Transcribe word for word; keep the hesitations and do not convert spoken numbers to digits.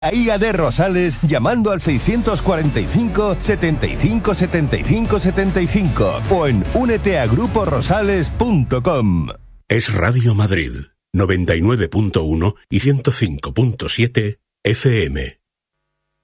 I A de Rosales llamando al seiscientos cuarenta y cinco, setenta y cinco, setenta y cinco, setenta y cinco o en únete a grupo rosales punto com. Es Radio Madrid, noventa y nueve punto uno y ciento cinco punto siete F M.